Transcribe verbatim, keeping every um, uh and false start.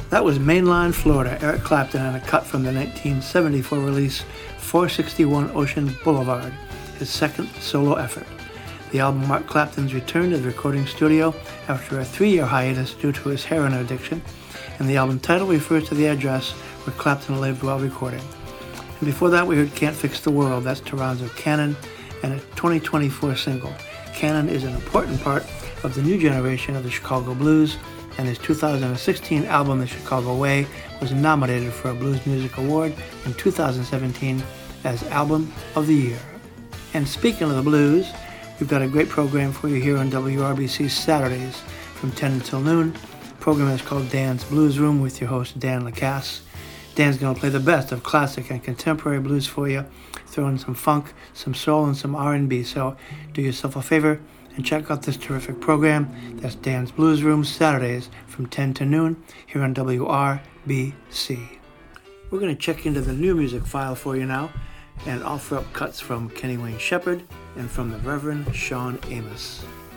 That was Mainline, Florida, Eric Clapton, and a cut from the nineteen seventy-four release four sixty-one Ocean Boulevard, his second solo effort. The album marked Clapton's return to the recording studio after a three-year hiatus due to his heroin addiction, and the album title refers to the address where Clapton lived while recording. And before that, we heard Can't Fix the World, that's Toronto's Cannon, and a twenty twenty-four single. Cannon is an important part of the new generation of the Chicago blues, and his two thousand sixteen album, The Chicago Way, was nominated for a Blues Music Award in two thousand seventeen as Album of the Year. And speaking of the blues, we've got a great program for you here on W R B C Saturdays from ten until noon. The program is called Dan's Blues Room with your host, Dan Lacasse. Dan's going to play the best of classic and contemporary blues for you, throw in some funk, some soul, and some R and B. So do yourself a favor and check out this terrific program. That's Dan's Blues Room, Saturdays from ten to noon here on W R B C. We're going to check into the new music file for you now and offer up cuts from Kenny Wayne Shepherd and from the Reverend Sean Amos.